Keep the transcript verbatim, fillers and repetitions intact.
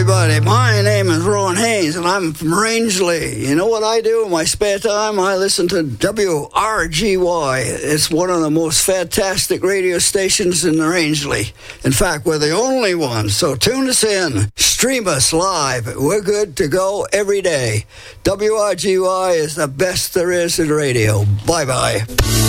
Everybody, my name is Ron Haynes, and I'm from Rangeley. You know what I do in my spare time? I listen to W R G Y. It's one of the most fantastic radio stations in the Rangeley. In fact, we're the only ones, so tune us in. Stream us live. We're good to go every day. W R G Y is the best there is in radio. Bye-bye.